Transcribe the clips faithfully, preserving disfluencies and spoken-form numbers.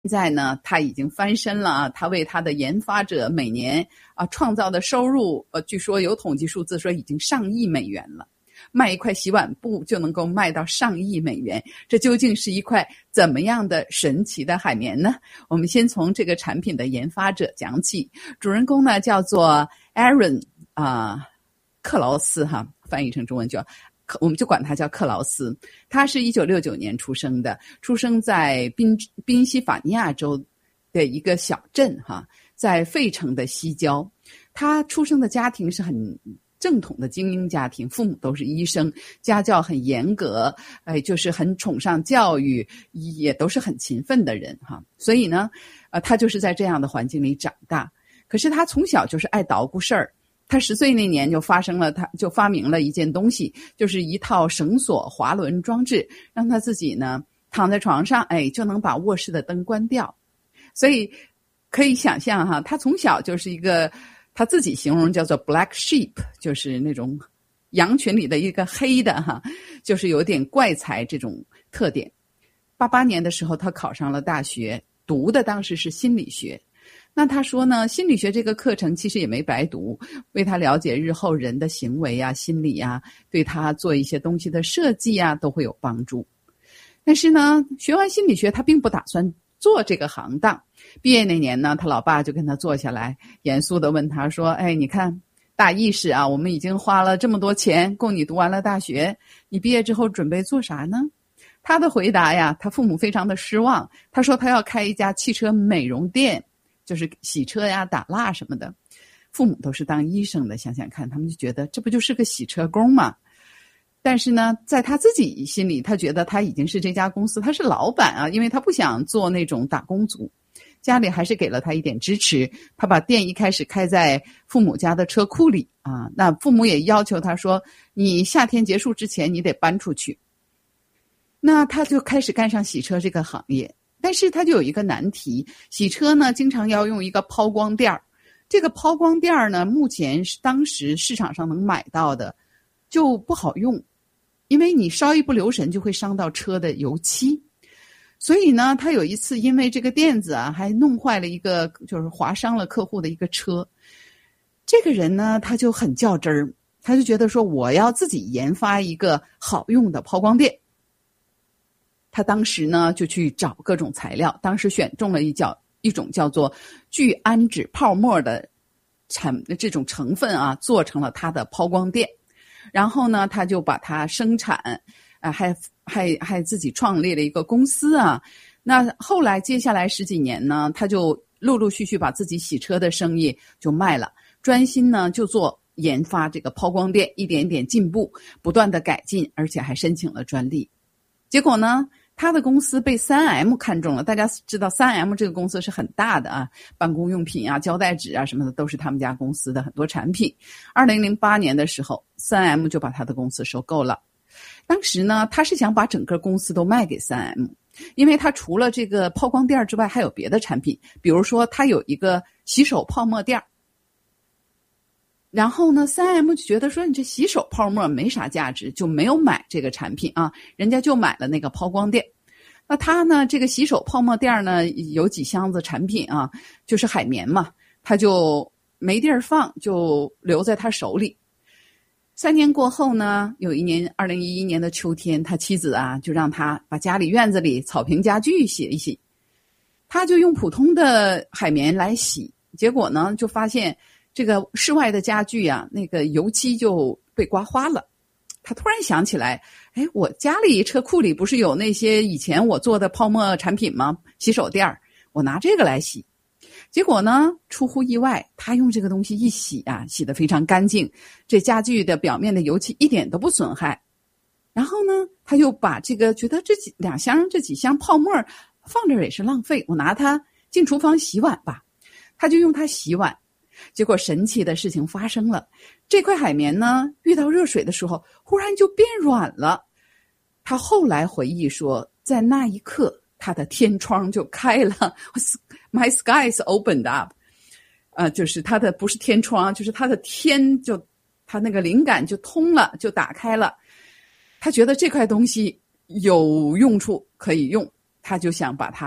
现在呢，他已经翻身了啊！他为他的研发者每年啊创造的收入，呃，据说有统计数字说已经上亿美元了。卖一块洗碗布就能够卖到上亿美元，这究竟是一块怎么样的神奇的海绵呢？我们先从这个产品的研发者讲起。主人公呢叫做 Aaron 啊、呃，克劳斯哈，翻译成中文叫。我们就管他叫克劳斯，他是一九六九年出生的，出生在宾宾夕法尼亚州的一个小镇哈，在费城的西郊。他出生的家庭是很正统的精英家庭，父母都是医生，家教很严格，哎，就是很崇尚教育，也都是很勤奋的人哈。所以呢，呃，他就是在这样的环境里长大。可是他从小就是爱捣鼓事儿。他十岁那年就发生了，他就发明了一件东西，就是一套绳索滑轮装置，让他自己呢躺在床上，哎，就能把卧室的灯关掉。所以可以想象哈，他从小就是一个，他自己形容叫做 black sheep， 就是那种羊群里的一个黑的哈，就是有点怪才这种特点。八八年的时候，他考上了大学，读的当时是心理学。那他说呢，心理学这个课程其实也没白读，为他了解日后人的行为啊、心理啊，对他做一些东西的设计啊，都会有帮助。但是呢，学完心理学，他并不打算做这个行当。毕业那年呢，他老爸就跟他坐下来，严肃地问他说：“哎，你看，大意是啊，我们已经花了这么多钱供你读完了大学，你毕业之后准备做啥呢？”他的回答呀，他父母非常的失望。他说他要开一家汽车美容店。就是洗车呀、打蜡什么的，父母都是当医生的，想想看，他们就觉得这不就是个洗车工吗？但是呢，在他自己心里，他觉得他已经是这家公司，他是老板啊，因为他不想做那种打工族。家里还是给了他一点支持，他把店一开始开在父母家的车库里啊，那父母也要求他说，你夏天结束之前你得搬出去。那他就开始干上洗车这个行业。但是它就有一个难题，洗车呢经常要用一个抛光垫儿，这个抛光垫儿呢目前是当时市场上能买到的就不好用，因为你稍一不留神就会伤到车的油漆。所以呢，他有一次因为这个垫子啊还弄坏了一个，就是划伤了客户的一个车。这个人呢他就很较真儿，他就觉得说我要自己研发一个好用的抛光垫。他当时呢就去找各种材料，当时选中了一叫一种叫做聚氨酯泡沫的产这种成分啊，做成了他的抛光垫。然后呢，他就把它生产，啊、呃，还还还自己创立了一个公司啊。那后来接下来十几年呢，他就陆陆续续把自己洗车的生意就卖了，专心呢就做研发这个抛光垫，一点一点进步，不断的改进，而且还申请了专利。结果呢，他的公司被 三 M 看中了。大家知道 三 M 这个公司是很大的啊，办公用品啊、胶带纸啊什么的都是他们家公司的很多产品。二零零八年的时候 ，三 M 就把他的公司收购了。当时呢，他是想把整个公司都卖给 三 M， 因为他除了这个抛光垫之外还有别的产品，比如说他有一个洗手泡沫垫。然后呢 ，三 M 就觉得说你这洗手泡沫没啥价值，就没有买这个产品啊，人家就买了那个抛光垫。那他呢，这个洗手泡沫垫呢，有几箱子产品啊，就是海绵嘛，他就没地儿放，就留在他手里。三年过后呢，有一年二零一一年的秋天，他妻子啊就让他把家里院子里草坪家具洗一洗，他就用普通的海绵来洗，结果呢就发现这个室外的家具啊，那个油漆就被刮花了。他突然想起来，哎，我家里车库里不是有那些以前我做的泡沫产品吗？洗手垫，我拿这个来洗。结果呢，出乎意外，他用这个东西一洗啊，洗得非常干净，这家具的表面的油漆一点都不损害。然后呢，他又把这个觉得这几两箱这几箱泡沫放这儿也是浪费，我拿它进厨房洗碗吧。他就用它洗碗。结果神奇的事情发生了，这块海绵呢遇到热水的时候忽然就变软了。他后来回忆说，在那一刻他的天窗就开了， My skies opened up， 呃，就是他的不是天窗，就是他的天就他那个灵感就通了，就打开了。他觉得这块东西有用处可以用，他就想把它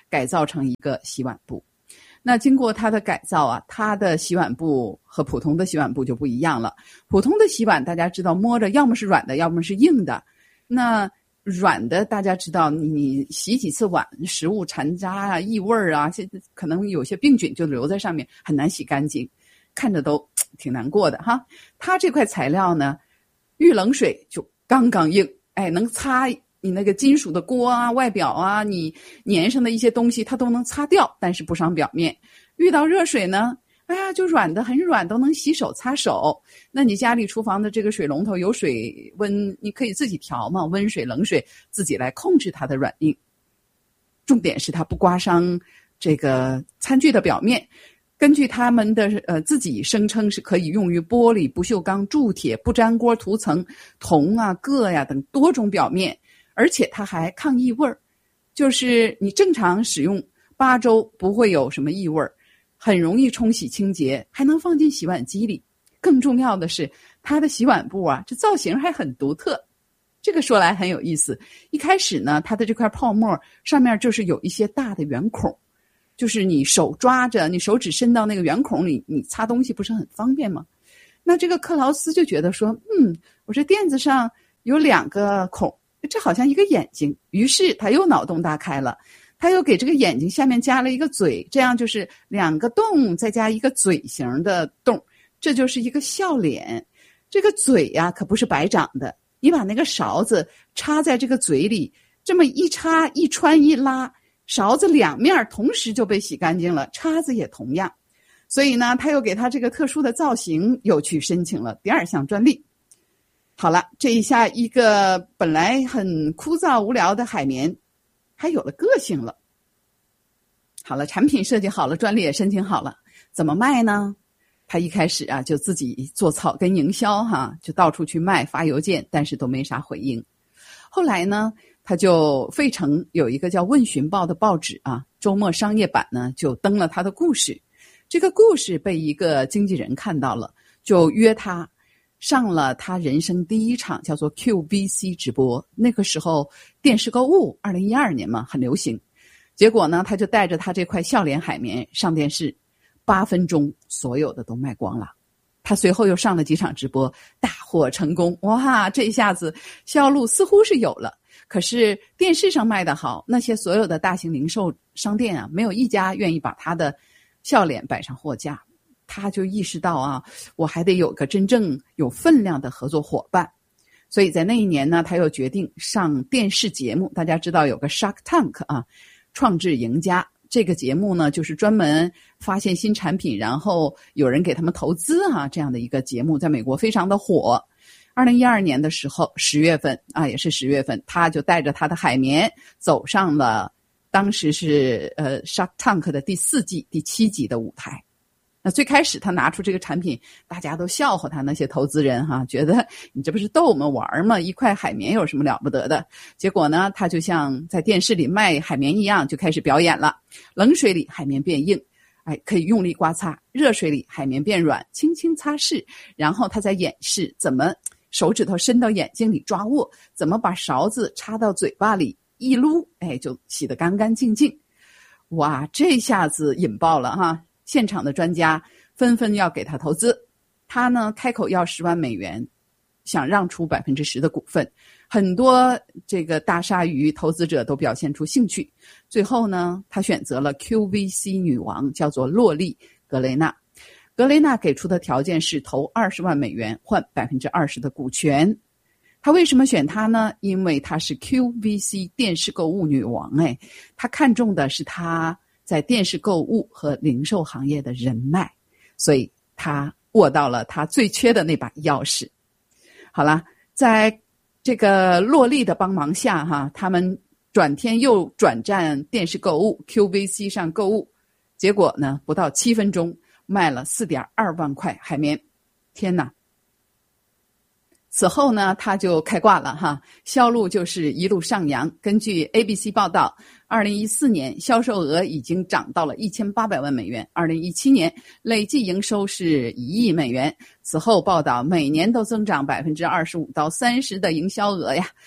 改造成一个洗碗布。那经过它的改造啊，它的洗碗布和普通的洗碗布就不一样了。普通的洗碗大家知道摸着要么是软的，要么是硬的。那软的大家知道，你洗几次碗，食物残渣啊、异味啊，现在可能有些病菌就留在上面，很难洗干净，看着都挺难过的哈。它这块材料呢，遇冷水就刚刚硬，哎，能擦你那个金属的锅啊、外表啊，你粘上的一些东西它都能擦掉，但是不伤表面。遇到热水呢，哎呀，就软的很软，都能洗手擦手。那你家里厨房的这个水龙头有水温，你可以自己调嘛，温水冷水自己来控制它的软硬。重点是它不刮伤这个餐具的表面。根据他们的呃自己声称是可以用于玻璃、不锈钢、铸铁、不粘锅涂层、铜啊、铬呀、啊、等多种表面，而且它还抗异味儿，就是你正常使用八周不会有什么异味儿，很容易冲洗清洁，还能放进洗碗机里。更重要的是，它的洗碗布啊，这造型还很独特。这个说来很有意思。一开始呢，它的这块泡沫上面就是有一些大的圆孔。就是你手抓着，你手指伸到那个圆孔里，你擦东西不是很方便吗？那这个克劳斯就觉得说，嗯，我这垫子上有两个孔，这好像一个眼睛。于是他又脑洞大开了，他又给这个眼睛下面加了一个嘴，这样就是两个洞再加一个嘴型的洞，这就是一个笑脸。这个嘴呀、啊、可不是白长的，你把那个勺子插在这个嘴里，这么一插一穿一拉，勺子两面同时就被洗干净了，叉子也同样。所以呢，他又给他这个特殊的造型又去申请了第二项专利。好了，这一下一个本来很枯燥无聊的海绵还有了个性了。好了，产品设计好了，专利也申请好了，怎么卖呢？他一开始啊就自己做草根营销哈，就到处去卖，发邮件，但是都没啥回应。后来呢，他就费城有一个叫《问询报》的报纸啊，周末商业版呢就登了他的故事。这个故事被一个经纪人看到了，就约他上了他人生第一场叫做 Q V C 直播。那个时候电视购物二零一二年嘛，很流行。结果呢，他就带着他这块笑脸海绵上电视，八分钟所有的都卖光了。他随后又上了几场直播，大获成功。哇，这一下子销路似乎是有了。可是电视上卖得好，那些所有的大型零售商店啊，没有一家愿意把他的笑脸摆上货架。他就意识到啊，我还得有个真正有分量的合作伙伴。所以在那一年呢，他又决定上电视节目。大家知道有个 Shark Tank 啊，创智赢家。这个节目呢，就是专门发现新产品，然后有人给他们投资啊，这样的一个节目，在美国非常的火。二零一二年的时候，十月份啊，也是十月份，他就带着他的海绵走上了当时是呃 Shark Tank 的第四季、第七集的舞台。那最开始他拿出这个产品，大家都笑话他，那些投资人哈、啊，觉得你这不是逗我们玩吗？一块海绵有什么了不得的？结果呢，他就像在电视里卖海绵一样，就开始表演了。冷水里海绵变硬，哎，可以用力刮擦；热水里海绵变软，轻轻擦拭。然后他在演示怎么手指头伸到眼睛里抓握，怎么把勺子插到嘴巴里一撸，哎，就洗得干干净净。哇，这下子引爆了哈！现场的专家纷纷要给他投资，他呢开口要十万美元，想让出百分之十的股份。很多这个大鲨鱼投资者都表现出兴趣。最后呢，他选择了 Q V C 女王，叫做洛丽·格雷纳。格雷纳给出的条件是投二十万美元换百分之二十的股权。他为什么选他呢？因为他是 Q V C 电视购物女王。哎，他看中的是他在电视购物和零售行业的人脉，所以他握到了他最缺的那把钥匙。好了，在这个洛丽的帮忙下哈，他们转天又转战电视购物 Q V C 上购物，结果呢，不到七分钟卖了 四点二万块海绵。天哪！此后呢，他就开挂了哈，销路就是一路上扬。根据 A B C 报道，二零一四年销售额已经涨到了一千八百万美元，二零一七年累计营收是一亿美元。此后报道每年都增长百分之二十五到三十的营销额呀。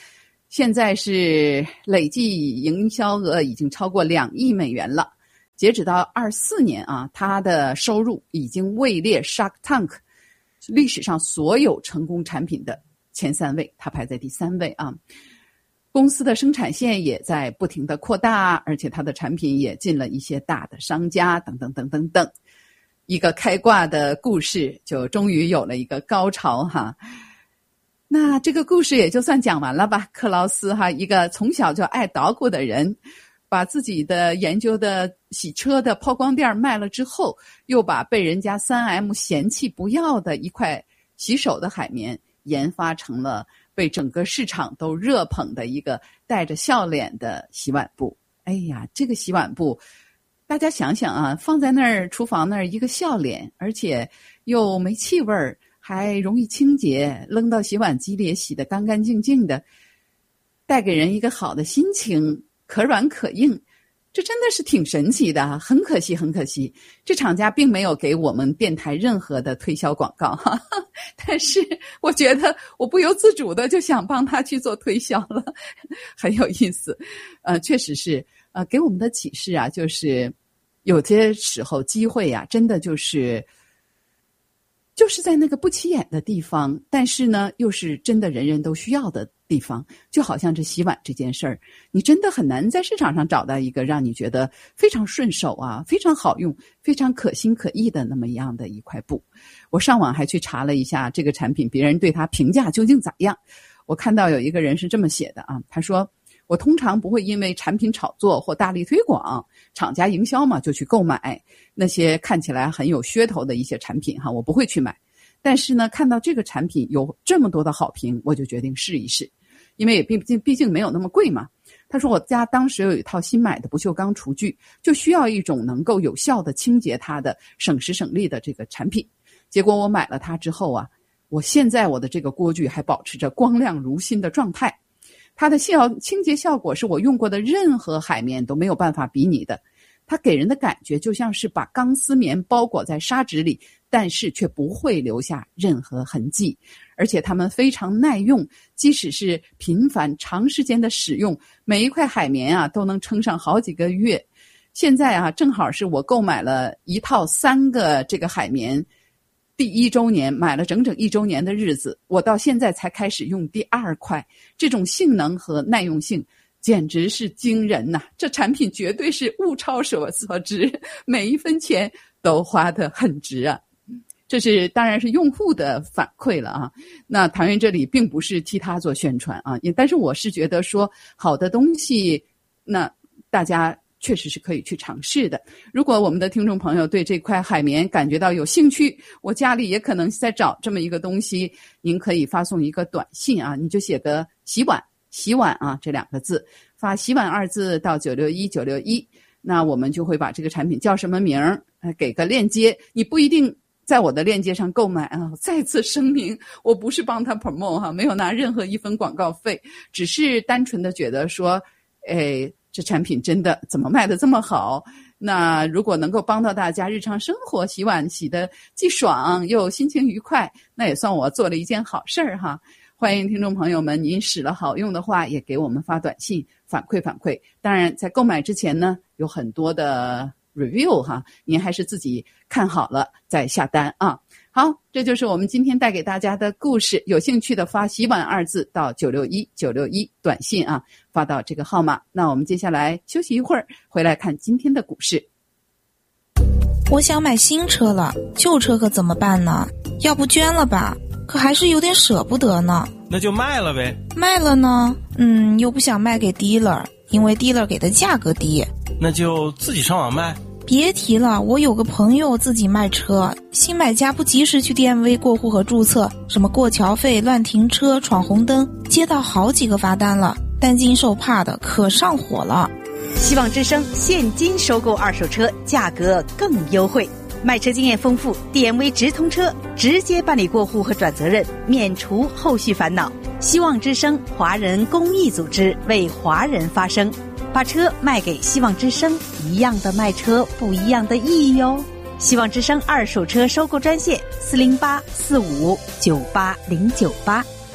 现在是累计营销额已经超过两亿美元了。截止到二四年啊，它的收入已经位列 Shark Tank 历史上所有成功产品的前三位，它排在第三位啊。公司的生产线也在不停的扩大，而且它的产品也进了一些大的商家，等等等等等。一个开挂的故事就终于有了一个高潮哈。那这个故事也就算讲完了吧。克劳斯哈，一个从小就爱捣鼓的人，把自己的研究的洗车的抛光垫卖了之后，又把被人家 三 M 嫌弃不要的一块洗手的海绵研发成了被整个市场都热捧的一个带着笑脸的洗碗布。哎呀，这个洗碗布大家想想啊，放在那儿厨房那儿一个笑脸，而且又没气味，还容易清洁，扔到洗碗机里也洗得干干净净的，带给人一个好的心情，可软可硬，这真的是挺神奇的。很可惜很可惜这厂家并没有给我们电台任何的推销广告哈，但是我觉得我不由自主的就想帮他去做推销了，很有意思。呃，确实是呃，给我们的启示啊，就是有些时候机会啊，真的就是就是在那个不起眼的地方，但是呢又是真的人人都需要的地方。就好像这洗碗这件事儿，你真的很难在市场上找到一个让你觉得非常顺手啊，非常好用，非常可心可意的那么样的一块布。我上网还去查了一下这个产品别人对它评价究竟咋样。我看到有一个人是这么写的啊，他说我通常不会因为产品炒作或大力推广，厂家营销嘛，就去购买那些看起来很有噱头的一些产品哈，我不会去买。但是呢，看到这个产品有这么多的好评，我就决定试一试，因为也毕竟毕竟没有那么贵嘛。他说我家当时有一套新买的不锈钢厨具，就需要一种能够有效的清洁它的省时省力的这个产品。结果我买了它之后啊，我现在我的这个锅具还保持着光亮如新的状态。它的效清洁效果是我用过的任何海绵都没有办法比拟的。它给人的感觉就像是把钢丝棉包裹在砂纸里，但是却不会留下任何痕迹。而且它们非常耐用，即使是频繁长时间的使用，每一块海绵啊都能撑上好几个月。现在啊，正好是我购买了一套三个这个海绵第一周年，买了整整一周年的日子，我到现在才开始用第二块。这种性能和耐用性简直是惊人呐、啊！这产品绝对是物超所所值，每一分钱都花得很值啊！这是当然是用户的反馈了啊。那唐云这里并不是替他做宣传啊，也但是我是觉得说好的东西，那大家确实是可以去尝试的。如果我们的听众朋友对这块海绵感觉到有兴趣，我家里也可能在找这么一个东西，您可以发送一个短信啊，你就写个洗碗洗碗啊这两个字，发洗碗二字到九六一九六一，那我们就会把这个产品叫什么名儿给个链接。你不一定在我的链接上购买啊！再次声明，我不是帮他 promote 哈，没有拿任何一分广告费，只是单纯的觉得说，哎，这产品真的怎么卖的这么好？那如果能够帮到大家日常生活洗碗洗的既爽又心情愉快，那也算我做了一件好事儿哈。欢迎听众朋友们，您使了好用的话，也给我们发短信反馈反馈。当然，在购买之前呢，有很多的review 哈，您还是自己看好了再下单啊。好，这就是我们今天带给大家的故事。有兴趣的发洗碗二字到九六一九六一短信啊，发到这个号码。那我们接下来休息一会儿，回来看今天的股市。 我想买新车了，旧车可怎么办呢？要不捐了吧，可还是有点舍不得呢。 那就卖了呗。 卖了呢，嗯，又不想卖给 dealer， 因为 dealer 给的价格低。 那就自己上网卖。 别提了，我有个朋友自己卖车，新买家不及时去 D M V 过户和注册，什么过桥费、乱停车、闯红灯，接到好几个罚单了，担惊受怕的，可上火了。 希望之声现金收购二手车，价格更优惠，卖车经验丰富 ，D M V 直通车，直接办理过户和转责任，免除后续烦恼。希望之声华人公益组织为华人发声，把车卖给希望之声，一样的卖车，不一样的意义哟。希望之声二手车收购专线四零八四五九八零九八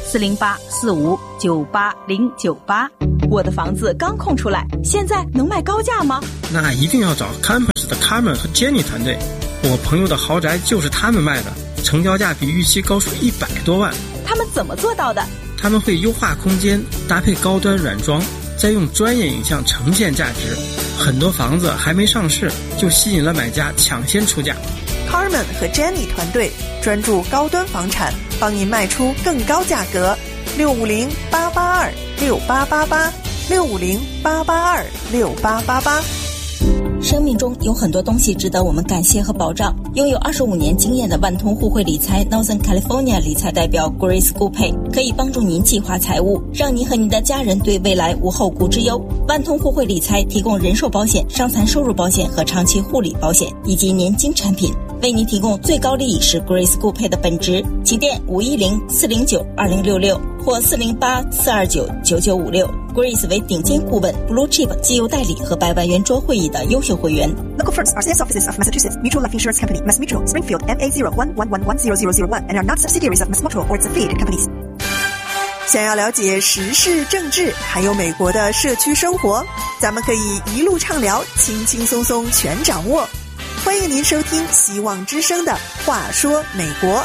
四零八四五九八零九八。我的房子刚空出来，现在能卖高价吗？ 那一定要找 Campus 的 Carmen 和 Jenny 团队，我朋友的豪宅就是他们卖的，成交价比预期高出一百多万。 他们怎么做到的？ 他们会优化空间，搭配高端软装，再用专业影像呈现价值。很多房子还没上市，就吸引了买家抢先出价。 Carmen 和 Jenny 团队专注高端房产，帮您卖出更高价格。六五零八八二六八八八，六五零八八二六八八八。 生命中有很多东西值得我们感谢和保障。拥有二十五年经验的万通互惠理财 Northern California 理财代表 Grace Gupay 可以帮助您计划财务，让您和您的家人对未来无后顾之忧。万通互惠理财提供人寿保险、伤残收入保险和长期护理保险以及年金产品，为您提供最高利益是 Grace Gupay 的本质。请电五一零四零九二零六六或四零八四二九九九五六。Grace 为顶尖顾问 Blue Chip 机油代理和百万圆桌会议的优秀会员。 Local firms are sales offices of Massachusetts Mutual Life Insurance Company, Mass Mutual, Springfield, M A zero one one one one zero zero zero one, and are not subsidiaries of Mass Mutual or its affiliated companies. 想要了解时事政治还有美国的社区生活，咱们可以一路畅聊，轻轻松松全掌握。欢迎您收听希望之声的话说美国。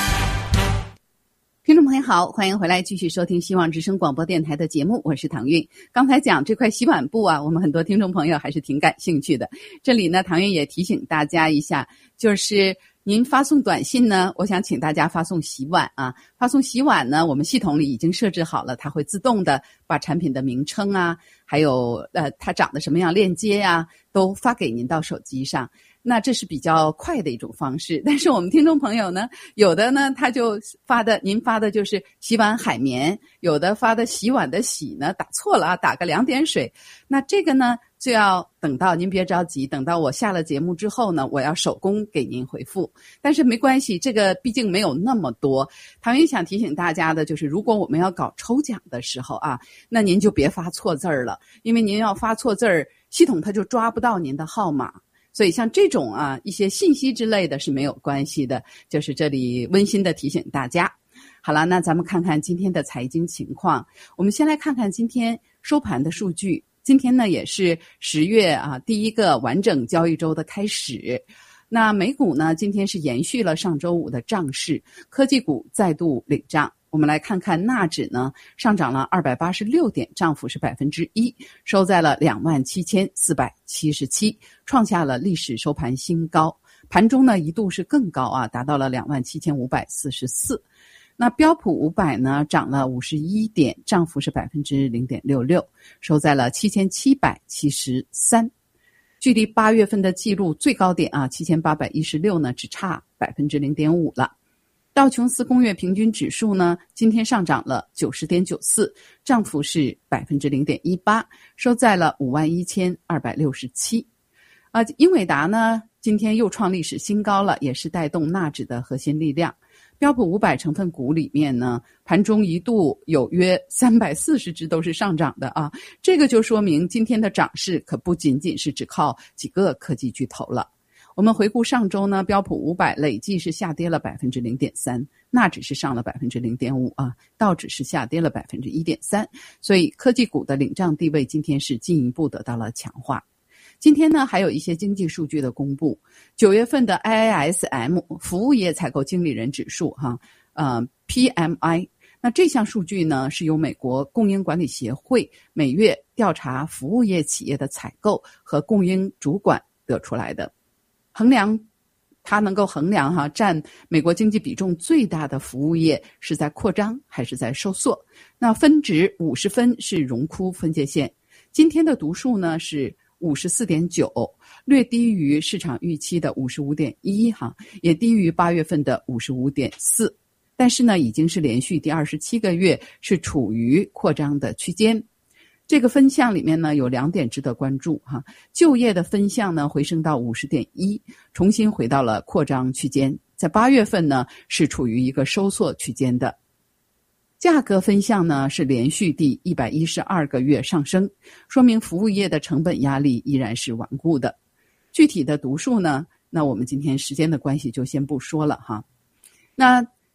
听众朋友好，欢迎回来继续收听希望之声广播电台的节目，我是唐韵。刚才讲这块洗碗布啊，我们很多听众朋友还是挺感兴趣的。这里呢，唐韵也提醒大家一下，就是您发送短信呢，我想请大家发送洗碗啊，发送洗碗呢，我们系统里已经设置好了，它会自动的把产品的名称啊，还有呃它长得什么样链接呀、啊，都发给您到手机上。那这是比较快的一种方式，但是我们听众朋友呢，有的呢他就发的，您发的就是洗碗海绵，有的发的洗碗的洗呢打错了啊，打个两点水。那这个呢就要等到，您别着急，等到我下了节目之后呢，我要手工给您回复。但是没关系，这个毕竟没有那么多。唐韵想提醒大家的就是，如果我们要搞抽奖的时候啊，那您就别发错字儿了，因为您要发错字儿，系统它就抓不到您的号码。所以像这种啊一些信息之类的是没有关系的，就是这里温馨的提醒大家。好了，那咱们看看今天的财经情况。我们先来看看今天收盘的数据。今天呢也是十月啊第一个完整交易周的开始。那美股呢今天是延续了上周五的涨势，科技股再度领涨。我们来看看纳指呢，上涨了二百八十六点，涨幅是百分之一，收在了两万七千四百七十七，创下了历史收盘新高。盘中呢一度是更高啊，达到了两万七千五百四十四。那标普五百呢涨了五十一点，涨幅是百分之零点六六，收在了七千七百七十三。距离八月份的记录最高点啊七千八百一十六呢，只差百分之零点五了。道琼斯工业平均指数呢，今天上涨了 九十点九四， 涨幅是 百分之零点一八， 收在了五万一千二百六十七。啊，英伟达呢，今天又创历史新高了，也是带动纳指的核心力量。标普五百成分股里面呢，盘中一度有约三百四十只都是上涨的啊，这个就说明今天的涨势可不仅仅是只靠几个科技巨头了。我们回顾上周呢，标普五百累计是下跌了 百分之零点三， 纳指是上了 百分之零点五 啊，道指是下跌了 百分之一点三， 所以科技股的领涨地位今天是进一步得到了强化。今天呢还有一些经济数据的公布，九月份的 I I S M 服务业采购经理人指数哈，呃 P M I， 那这项数据呢是由美国供应管理协会每月调查服务业企业的采购和供应主管得出来的。衡量它能够衡量哈占美国经济比重最大的服务业是在扩张还是在收缩。那分值五十分是荣枯分界线，今天的读数呢是 五十四点九， 略低于市场预期的 五十五点一 哈，也低于八月份的 五十五点四， 但是呢已经是连续第二十七个月是处于扩张的区间。这个分项里面呢有两点值得关注哈，就业的分项呢回升到 五十点一， 重新回到了扩张区间，在八月份呢是处于一个收缩区间的。价格分项呢是连续第一百一十二个月上升，说明服务业的成本压力依然是顽固的。具体的读数呢，那我们今天时间的关系就先不说了哈。那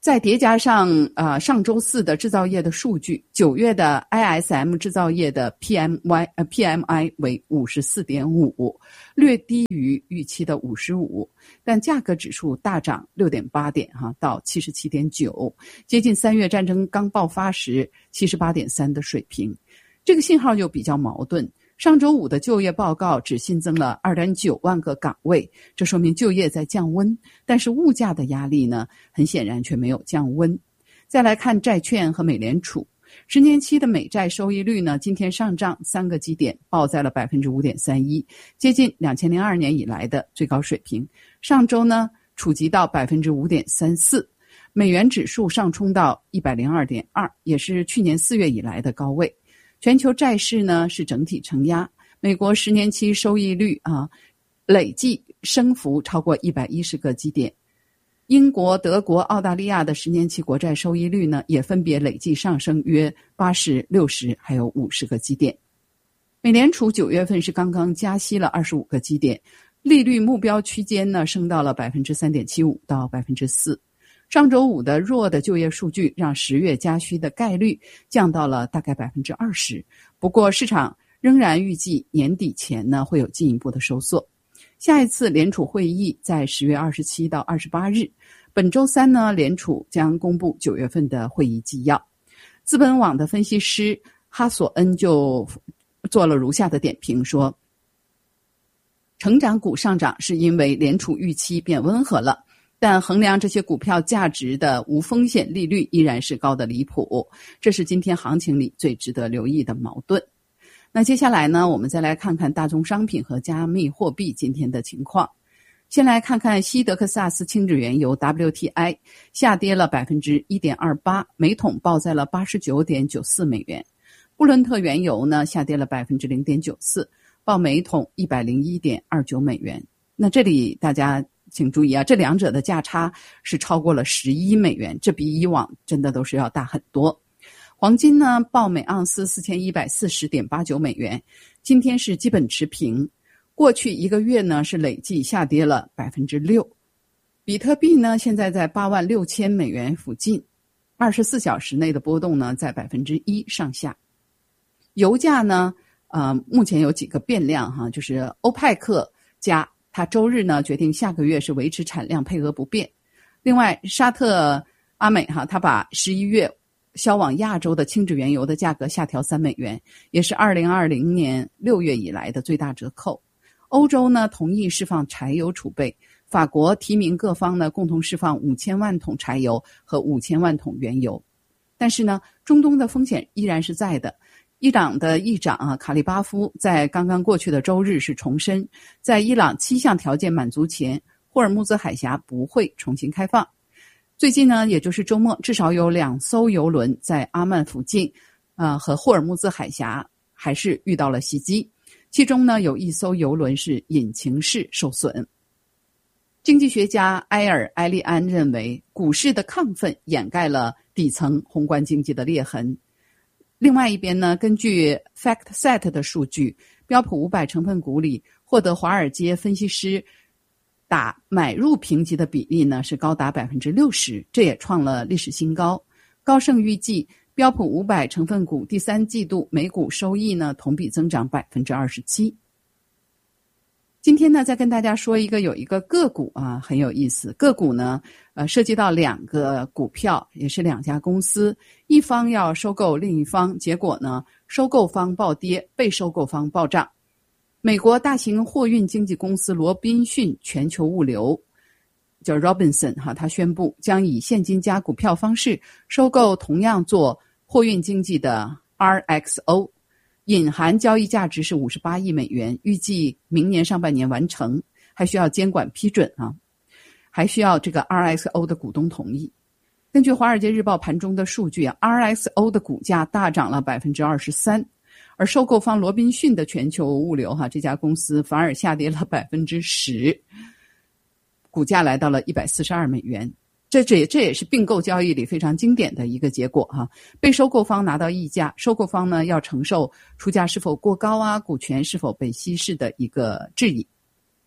再叠加上呃上周四的制造业的数据，九月的 I S M 制造业的 P M Y 呃 P M I 为 五十四点五， 略低于预期的五十五，但价格指数大涨 六点八点哈到 七十七点九， 接近三月战争刚爆发时 七十八点三 的水平。这个信号又比较矛盾。上周五的就业报告只新增了 二点九万个岗位，这说明就业在降温，但是物价的压力呢，很显然却没有降温。再来看债券和美联储，十年期的美债收益率呢，今天上涨三个基点，报在了 百分之五点三一， 接近两千零二年以来的最高水平。上周呢，触及到 百分之五点三四， 美元指数上冲到 一百零二点二， 也是去年四月以来的高位。全球债市呢是整体承压，美国十年期收益率啊累计升幅超过一百一十个基点，英国、德国、澳大利亚的十年期国债收益率呢也分别累计上升约八十、六十还有五十个基点。美联储九月份是刚刚加息了二十五个基点，利率目标区间呢升到了 百分之三点七五 到 百分之四。上周五的弱的就业数据让十月加息的概率降到了大概 百分之二十， 不过市场仍然预计年底前呢会有进一步的收缩。下一次联储会议在十月二十七到二十八日，本周三呢联储将公布九月份的会议纪要。资本网的分析师哈索恩就做了如下的点评说，成长股上涨是因为联储预期变温和了，但衡量这些股票价值的无风险利率依然是高的离谱，这是今天行情里最值得留意的矛盾。那接下来呢，我们再来看看大宗商品和加密货币今天的情况。先来看看西德克萨斯轻质原油 W T I 下跌了 百分之一点二八， 每桶报在了 八十九点九四美元。布伦特原油呢下跌了 百分之零点九四， 报每桶 一百零一点二九美元。那这里大家请注意啊，这两者的价差是超过了十一美元，这比以往真的都是要大很多。黄金呢报每盎司 四千一百四十点八九美元，今天是基本持平，过去一个月呢是累计下跌了 百分之六。 比特币呢现在在八万六千美元附近，二十四小时内的波动呢在 百分之一 上下。油价呢呃，目前有几个变量哈，就是欧派克加他周日呢决定下个月是维持产量配额不变。另外沙特阿美哈，他把十一月销往亚洲的轻质原油的价格下调三美元，也是二零二零年六月以来的最大折扣。欧洲呢同意释放柴油储备，法国提名各方呢共同释放五千万桶柴油和五千万桶原油。但是呢，中东的风险依然是在的。伊朗的议长啊卡利巴夫在刚刚过去的周日是重申，在伊朗七项条件满足前，霍尔木兹海峡不会重新开放。最近呢，也就是周末，至少有两艘油轮在阿曼附近呃，和霍尔木兹海峡还是遇到了袭击，其中呢有一艘油轮是引擎室受损。经济学家埃尔埃利安认为，股市的亢奋掩盖了底层宏观经济的裂痕。另外一边呢，根据 FactSet 的数据，标普五百成分股里获得华尔街分析师打买入评级的比例呢是高达 百分之六十， 这也创了历史新高。高盛预计标普五百成分股第三季度每股收益呢同比增长 百分之二十七。今天呢再跟大家说一个有一个个股啊很有意思，个股呢呃涉及到两个股票，也是两家公司，一方要收购另一方，结果呢收购方暴跌，被收购方暴涨。美国大型货运经纪公司罗宾逊全球物流叫 Robinson 哈，他宣布将以现金加股票方式收购同样做货运经纪的 R X O，隐含交易价值是五十八亿美元，预计明年上半年完成，还需要监管批准啊，还需要这个 R X O 的股东同意。根据华尔街日报盘中的数据啊 ，R X O 的股价大涨了 百分之二十三， 而收购方罗宾逊的全球物流哈这家公司反而下跌了 百分之十， 股价来到了一百四十二美元。这这也这也是并购交易里非常经典的一个结果哈、啊。被收购方拿到溢价，收购方呢要承受出价是否过高啊，股权是否被稀释的一个质疑。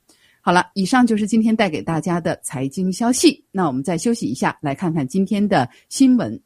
好了，以上就是今天带给大家的财经消息。那我们再休息一下，来看看今天的新闻。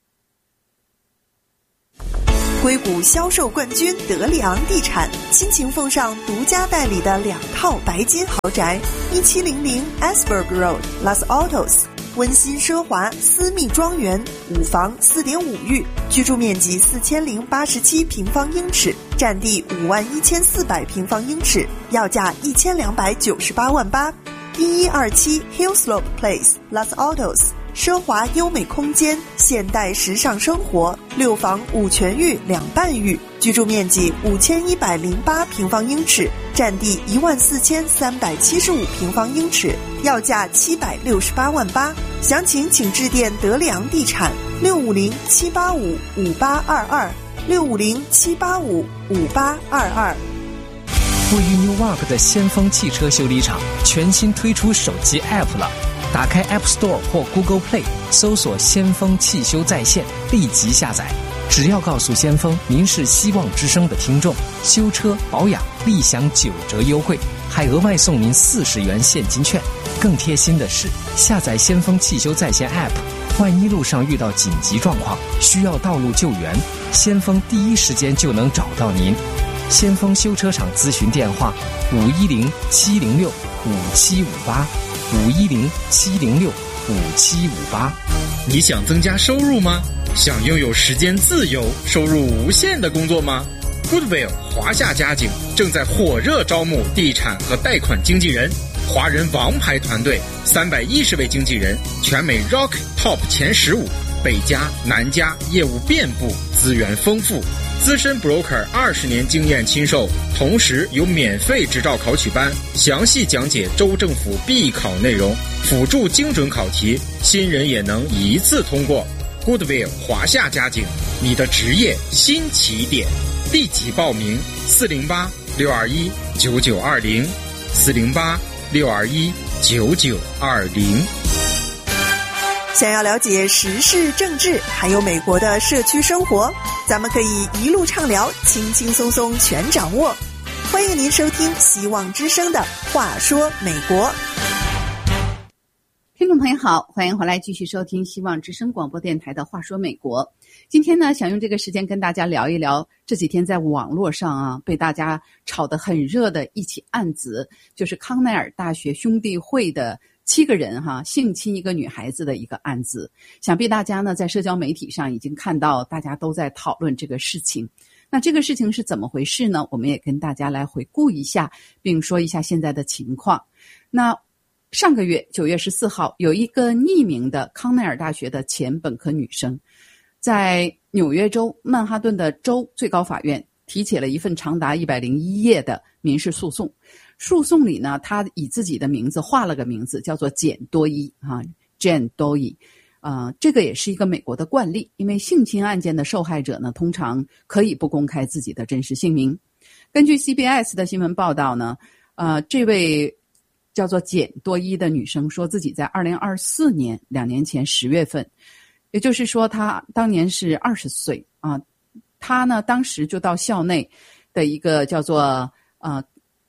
硅谷销售冠军德里昂地产倾情奉上独家代理的两套白金豪宅，一七零零 Asberg Road Los Altos， 温馨奢华私密庄园，五房 四点五 寓，居住面积四千零八十七平方英尺，占地五万一千四百平方英尺，要价一千两百九十八万八。一一二七 Hillslope Place Los Altos，奢华优美空间，现代时尚生活，六房五全寓两半寓，居住面积五千一百零八平方英尺，占地一万四千三百七十五平方英尺，要价七百六十八万八。详情请致电德里昂地产六五零七八五五八二二六五零七八五五八二二。 位于 Newark 的先锋汽车修理厂全新推出手机 App 了。打开 App Store 或 Google Play， 搜索先锋汽修在线，立即下载。只要告诉先锋您是希望之声的听众，修车保养立享九折优惠，还额外送您四十元现金券。更贴心的是，下载先锋汽修在线 App， 万一路上遇到紧急状况，需要道路救援，先锋第一时间就能找到您。先锋修车厂咨询电话：五一零七零六五七五八。五一零七零六五七五八。 你想增加收入吗？想拥有时间自由、收入无限的工作吗？ Goodwill 华夏家景正在火热招募地产和贷款经纪人，华人王牌团队，三百一十位经纪人，全美 Rock Top 前十五，北加南加，业务遍布，资源丰富。资深 broker 二十年经验亲授，同时有免费执照考取班，详细讲解州政府必考内容，辅助精准考题，新人也能一次通过。Goodwill 华夏家景，你的职业新起点，立即报名四零八六二一九九二零四零八六二一九九二零。 想要了解时事政治还有美国的社区生活，咱们可以一路畅聊，轻轻松松全掌握。欢迎您收听希望之声的话说美国。 听众朋友好，欢迎回来继续收听希望之声广播电台的话说美国。今天呢，想用这个时间跟大家聊一聊这几天在网络上啊被大家炒得很热的一起案子，就是康奈尔大学兄弟会的七个人哈性侵一个女孩子的一个案子。想必大家呢在社交媒体上已经看到大家都在讨论这个事情。那这个事情是怎么回事呢？我们也跟大家来回顾一下，并说一下现在的情况。那上个月九月十四号，有一个匿名的康奈尔大学的前本科女生，在纽约州曼哈顿的州最高法院提起了一份长达一百零一页的民事诉讼。诉讼里呢，她以自己的名字画了个名字，叫做简多伊啊 Jane Doe。呃，这个也是一个美国的惯例，因为性侵案件的受害者呢，通常可以不公开自己的真实姓名。根据 C B S 的新闻报道呢，呃，这位叫做简多伊的女生说自己在二零二四年两年前十月份，也就是说她当年是二十岁啊，她呢当时就到校内的一个叫做呃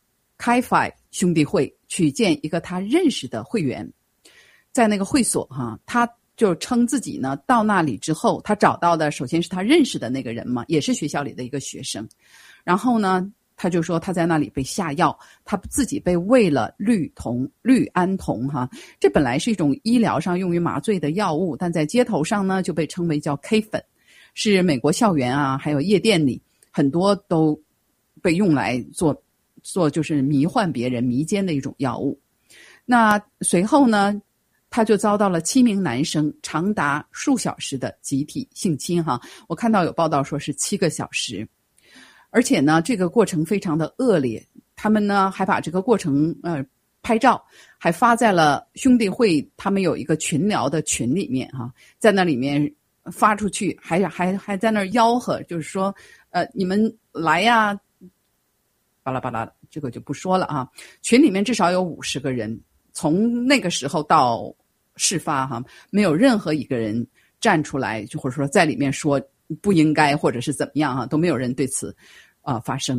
Chi-Phi 兄弟会去见一个她认识的会员，在那个会所哈、啊，她就称自己呢到那里之后，她找到的首先是她认识的那个人嘛，也是学校里的一个学生，然后呢他就说他在那里被下药，他自己被喂了氯酮、氯胺酮哈，这本来是一种医疗上用于麻醉的药物，但在街头上呢就被称为叫 K 粉，是美国校园啊还有夜店里很多都被用来做做就是迷幻别人、迷奸的一种药物。那随后呢，他就遭到了七名男生长达数小时的集体性侵哈，我看到有报道说是七个小时。而且呢，这个过程非常的恶劣，他们呢还把这个过程呃拍照，还发在了兄弟会他们有一个群聊的群里面哈、啊，在那里面发出去，还还还在那儿吆喝，就是说呃你们来呀，巴拉巴拉的，这个就不说了啊。群里面至少有五十个人，从那个时候到事发哈、啊，没有任何一个人站出来，就或者说在里面说不应该或者是怎么样啊，都没有人对此呃发生。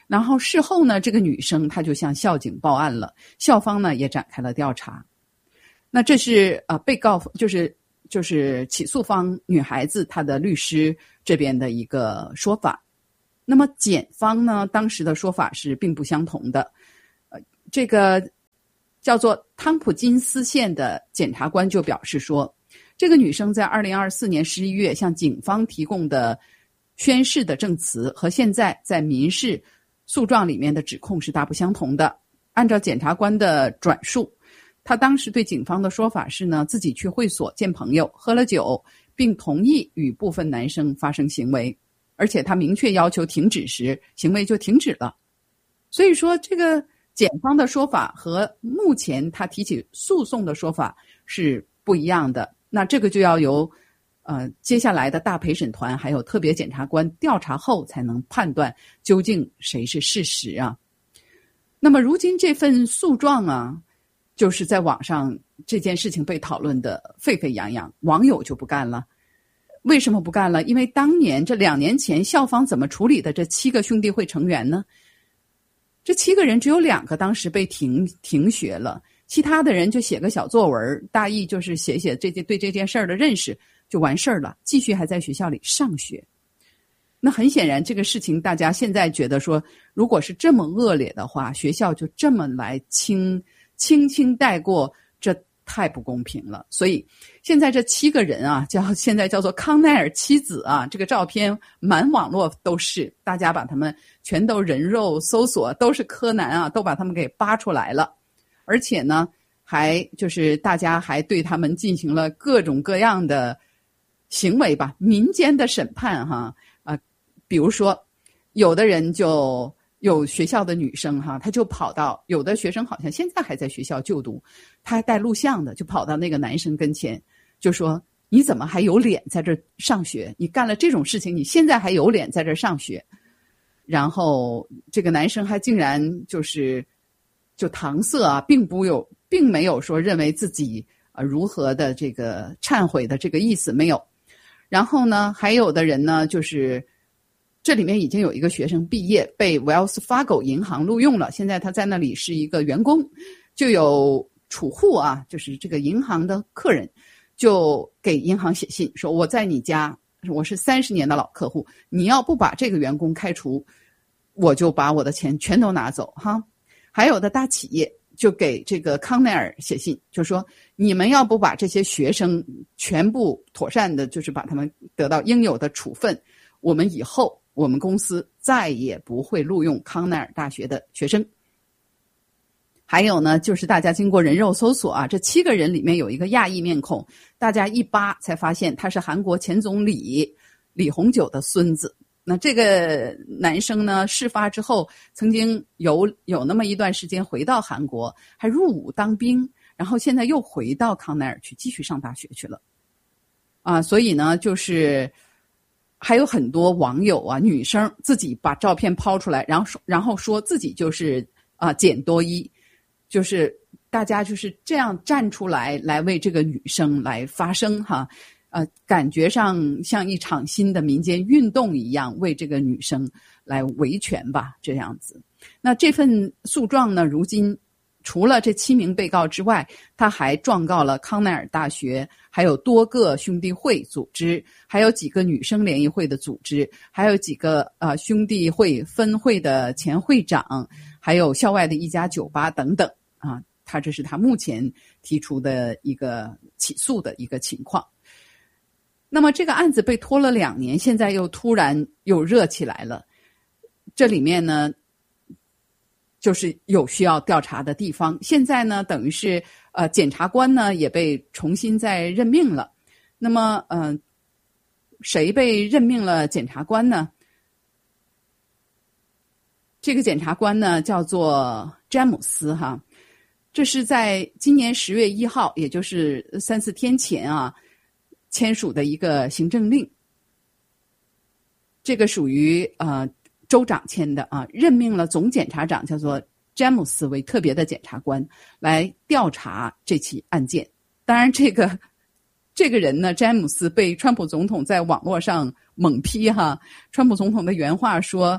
然后事后呢，这个女生她就向校警报案了，校方呢也展开了调查。那这是呃被告就是就是起诉方女孩子她的律师这边的一个说法。那么检方呢当时的说法是并不相同的。呃，这个叫做汤普金斯县的检察官就表示说，这个女生在二零二四年十一月向警方提供的宣誓的证词和现在在民事诉状里面的指控是大不相同的。按照检察官的转述，他当时对警方的说法是呢，自己去会所见朋友，喝了酒，并同意与部分男生发生行为，而且他明确要求停止时，行为就停止了。所以说，这个检方的说法和目前他提起诉讼的说法是不一样的。那这个就要由呃接下来的大陪审团还有特别检察官调查后才能判断究竟谁是事实啊。那么如今这份诉状啊，就是在网上这件事情被讨论的沸沸扬扬，网友就不干了。为什么不干了？因为当年这两年前校方怎么处理的这七个兄弟会成员呢？这七个人只有两个当时被停停学了，其他的人就写个小作文，大意就是写写这件对这件事儿的认识就完事儿了，继续还在学校里上学。那很显然这个事情大家现在觉得说，如果是这么恶劣的话，学校就这么来轻轻轻带过，这太不公平了。所以现在这七个人啊，叫现在叫做康奈尔妻子啊，这个照片满网络都是，大家把他们全都人肉搜索，都是柯南啊，都把他们给扒出来了。而且呢，还就是大家还对他们进行了各种各样的行为吧，民间的审判哈啊、呃，比如说有的人就有学校的女生哈，她就跑到有的学生好像现在还在学校就读，她还带录像的，就跑到那个男生跟前，就说你怎么还有脸在这上学？你干了这种事情，你现在还有脸在这上学？然后这个男生还竟然就是就搪塞啊，并不有，并没有说认为自己呃如何的这个忏悔的这个意思没有。然后呢，还有的人呢，就是这里面已经有一个学生毕业，被 Wells Fargo 银行录用了，现在他在那里是一个员工，就有储户啊，就是这个银行的客人，就给银行写信说，我在你家，我是三十年的老客户，你要不把这个员工开除，我就把我的钱全都拿走哈。还有的大企业就给这个康奈尔写信，就说你们要不把这些学生全部妥善的，就是把他们得到应有的处分，我们以后我们公司再也不会录用康奈尔大学的学生。还有呢，就是大家经过人肉搜索啊，这七个人里面有一个亚裔面孔，大家一扒才发现他是韩国前总理李鸿九的孙子。那这个男生呢，事发之后曾经有有那么一段时间回到韩国，还入伍当兵，然后现在又回到康奈尔去继续上大学去了。啊，所以呢，就是还有很多网友啊，女生自己把照片抛出来，然后说然后说自己就是啊简多伊，就是大家就是这样站出来来为这个女生来发声哈。呃，感觉上像一场新的民间运动一样，为这个女生来维权吧，这样子。那这份诉状呢，如今除了这七名被告之外，他还状告了康奈尔大学，还有多个兄弟会组织，还有几个女生联谊会的组织，还有几个呃兄弟会分会的前会长，还有校外的一家酒吧等等啊。他这是他目前提出的一个起诉的一个情况。那么这个案子被拖了两年，现在又突然又热起来了。这里面呢，就是有需要调查的地方。现在呢，等于是呃，检察官呢也被重新再任命了。那么，嗯、呃，谁被任命了检察官呢？这个检察官呢叫做詹姆斯哈，这是在今年十月一号，也就是三四天前啊。签署的一个行政令，这个属于呃州长签的啊，任命了总检察长叫做詹姆斯为特别的检察官来调查这起案件。当然，这个这个人呢，詹姆斯被川普总统在网络上猛批哈。川普总统的原话说，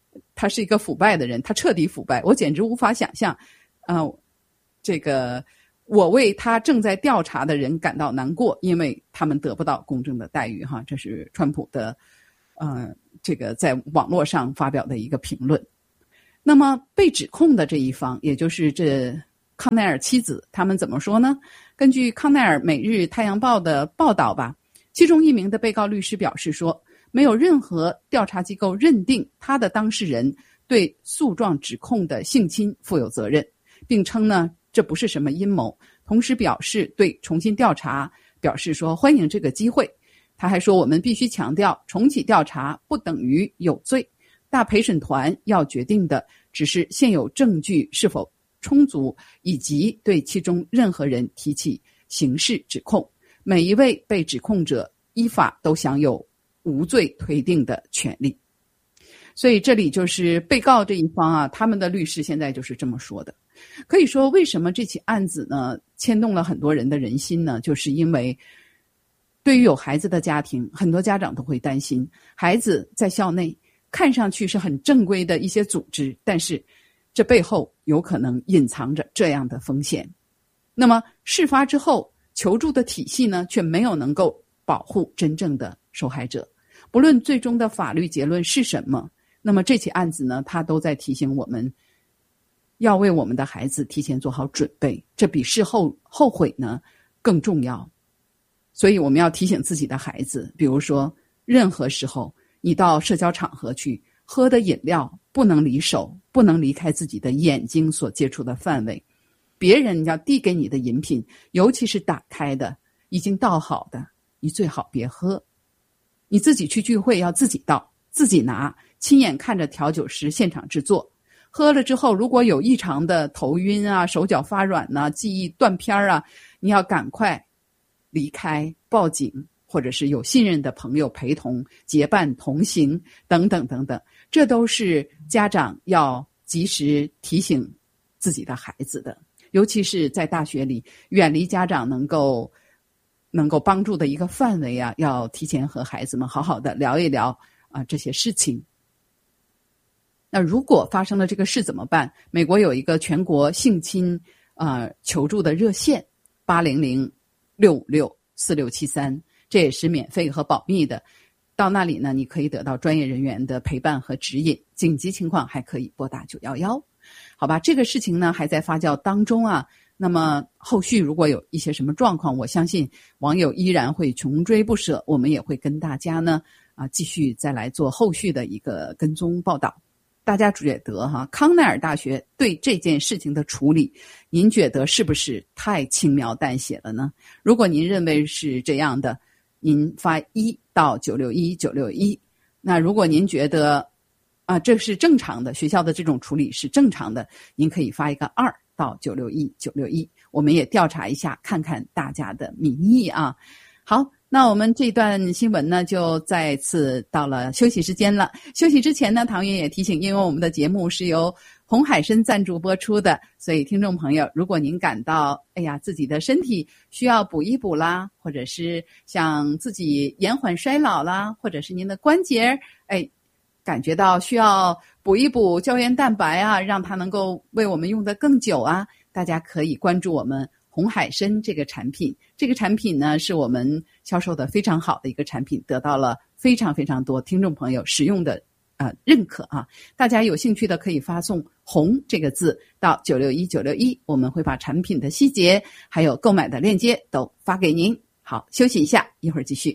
他是一个腐败的人，他彻底腐败，我简直无法想象。呃，这个我为他正在调查的人感到难过，因为他们得不到公正的待遇哈。这是川普的呃这个在网络上发表的一个评论。那么被指控的这一方，也就是这康奈尔妻子，他们怎么说呢？根据康奈尔每日太阳报的报道吧，其中一名的被告律师表示说，没有任何调查机构认定他的当事人对诉状指控的性侵负有责任，并称呢这不是什么阴谋，同时表示对重新调查表示说欢迎这个机会。他还说，我们必须强调，重启调查不等于有罪，大陪审团要决定的只是现有证据是否充足，以及对其中任何人提起刑事指控。每一位被指控者依法都享有无罪推定的权利。所以这里就是被告这一方啊，他们的律师现在就是这么说的。可以说，为什么这起案子呢牵动了很多人的人心呢？就是因为对于有孩子的家庭，很多家长都会担心，孩子在校内看上去是很正规的一些组织，但是这背后有可能隐藏着这样的风险。那么事发之后，求助的体系呢，却没有能够保护真正的受害者。不论最终的法律结论是什么，那么这起案子呢，它都在提醒我们，要为我们的孩子提前做好准备，这比事后后悔呢更重要。所以我们要提醒自己的孩子，比如说，任何时候你到社交场合去，喝的饮料不能离手，不能离开自己的眼睛所接触的范围。别人要递给你的饮品，尤其是打开的、已经倒好的，你最好别喝。你自己去聚会要自己倒、自己拿，亲眼看着调酒师现场制作。喝了之后，如果有异常的头晕啊、手脚发软啊、记忆断片啊，你要赶快离开，报警，或者是有信任的朋友陪同、结伴同行等等等等，这都是家长要及时提醒自己的孩子的。尤其是在大学里，远离家长能够能够帮助的一个范围啊，要提前和孩子们好好的聊一聊啊这些事情。那如果发生了这个事怎么办？美国有一个全国性侵呃求助的热线八零零六五六四六七三，这也是免费和保密的。到那里呢，你可以得到专业人员的陪伴和指引，紧急情况还可以拨打九一一。好吧，这个事情呢还在发酵当中啊。那么后续如果有一些什么状况，我相信网友依然会穷追不舍，我们也会跟大家呢啊继续再来做后续的一个跟踪报道。大家觉得哈，康奈尔大学对这件事情的处理，您觉得是不是太轻描淡写了呢？如果您认为是这样的，您发一到九六一九六一。那如果您觉得啊这是正常的，学校的这种处理是正常的，您可以发一个二到九六一九六一，我们也调查一下，看看大家的民意啊。好，那我们这段新闻呢，就再次到了休息时间了。休息之前呢，唐云也提醒，因为我们的节目是由红海参赞助播出的，所以听众朋友，如果您感到哎呀自己的身体需要补一补啦，或者是想自己延缓衰老啦，或者是您的关节哎感觉到需要补一补胶原蛋白啊，让它能够为我们用得更久啊，大家可以关注我们红海参这个产品。这个产品呢是我们销售的非常好的一个产品，得到了非常非常多听众朋友使用的呃认可啊。大家有兴趣的可以发送红这个字到九六一九六一，我们会把产品的细节还有购买的链接都发给您。好，休息一下，一会儿继续。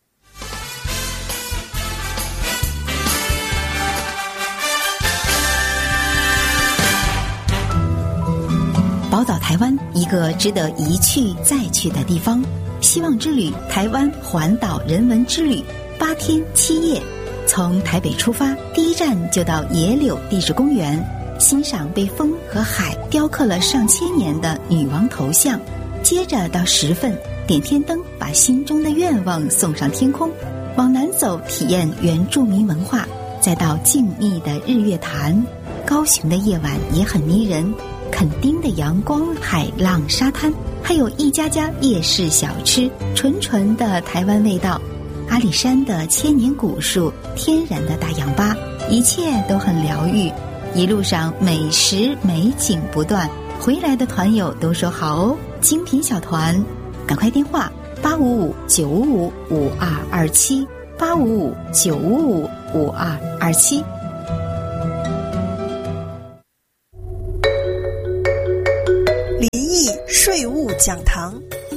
宝岛台湾，一个值得一去再去的地方。希望之旅台湾环岛人文之旅，八天七夜，从台北出发，第一站就到野柳地质公园，欣赏被风和海雕刻了上千年的女王头像。接着到十份，点天灯，把心中的愿望送上天空。往南走，体验原住民文化，再到静谧的日月潭。高雄的夜晚也很迷人，垦丁的阳光、海浪、沙滩，还有一家家夜市小吃，纯纯的台湾味道。阿里山的千年古树，天然的大氧吧， 一切都很疗愈，一路上美食美景不断，回来的团友都说好哦，精品小团，赶快电话八五五九五五五二二七八五五九五五五二二七。 离异税务讲堂，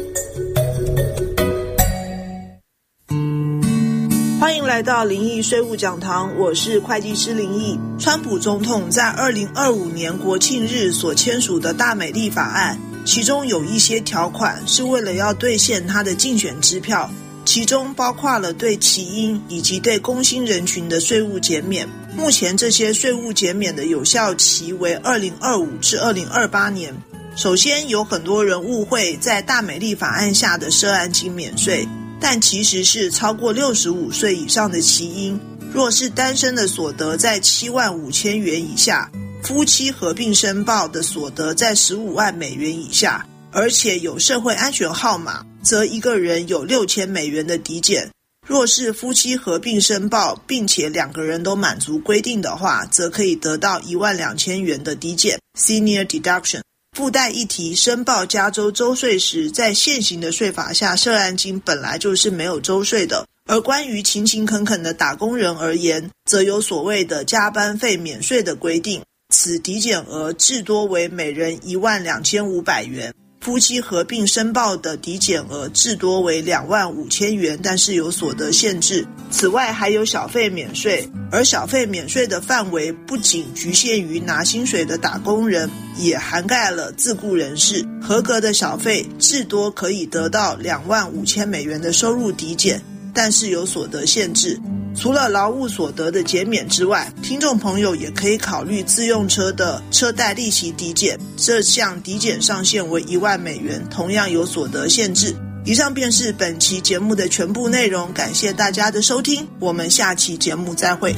欢迎来到灵异税务讲堂，我是会计师林毅。川普总统在二零二五年国庆日所签署的大美丽法案，其中有一些条款是为了要兑现他的竞选支票，其中包括了对起因以及对工薪人群的税务减免。目前这些税务减免的有效期为二零二五至二零二八年。首先，有很多人误会在大美丽法案下的涉案金免税，但其实是超过六十五岁以上的起因，若是单身的所得在七万五千元以下，夫妻合并申报的所得在十五万美元以下，而且有社会安全号码，则一个人有六千美元的抵减。若是夫妻合并申报，并且两个人都满足规定的话，则可以得到一万两千元的抵减 Senior Deduction。附带一提，申报加州州税时，在现行的税法下，涉案金本来就是没有州税的。而关于勤勤恳恳的打工人而言，则有所谓的加班费免税的规定，此抵减额至多为每人一万两千五百元。夫妻合并申报的抵减额至多为两万五千元，但是有所得限制。此外还有小费免税，而小费免税的范围不仅局限于拿薪水的打工人，也涵盖了自雇人士。合格的小费至多可以得到两万五千美元的收入抵减，但是有所得限制。除了劳务所得的减免之外，听众朋友也可以考虑自用车的车贷利息抵减，这项抵减上限为一万美元，同样有所得限制。以上便是本期节目的全部内容，感谢大家的收听，我们下期节目再会。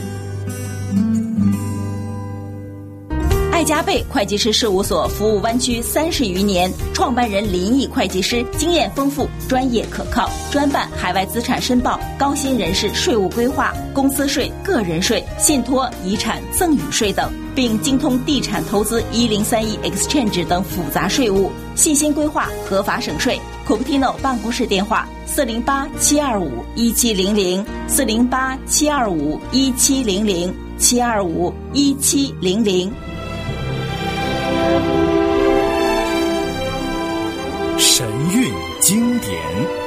爱加倍会计师事务所服务湾区三十余年，创办人林毅会计师经验丰富，专业可靠，专办海外资产申报、高薪人士税务规划、公司税、个人税、信托、遗产、赠与税等，并精通地产投资一零三一 Exchange 等复杂税务，细心规划，合法省税。Cupertino 办公室电话：四零八七二五一七零零，四零八七二五一七零零，七二五一七零零。 神韵经典。